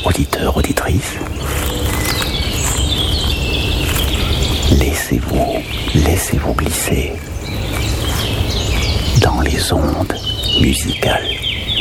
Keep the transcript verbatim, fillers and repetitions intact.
auditeurs, auditrices, laissez-vous, laissez-vous glisser dans les ondes musicales.